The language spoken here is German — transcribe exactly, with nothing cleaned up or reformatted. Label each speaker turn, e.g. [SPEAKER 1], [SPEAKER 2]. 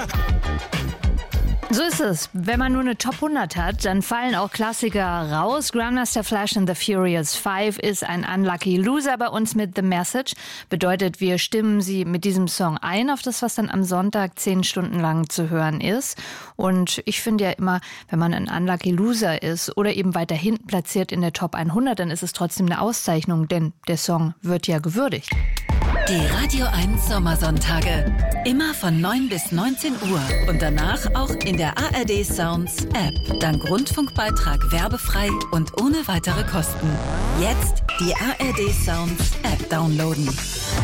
[SPEAKER 1] So ist es. Wenn man nur eine Top hundert hat, dann fallen auch Klassiker raus. Grandmaster Flash and the Furious Five ist ein Unlucky Loser bei uns mit The Message. Bedeutet, wir stimmen sie mit diesem Song ein auf das, was dann am Sonntag zehn Stunden lang zu hören ist. Und ich finde ja immer, wenn man ein Unlucky Loser ist oder eben weiter hinten platziert in der Top hundert, dann ist es trotzdem eine Auszeichnung, denn der Song wird ja gewürdigt.
[SPEAKER 2] Die Radio eins Sommersonntage. Immer von neun bis neunzehn Uhr und danach auch in der A R D Sounds App. Dank Rundfunkbeitrag werbefrei und ohne weitere Kosten. Jetzt die A R D Sounds App downloaden.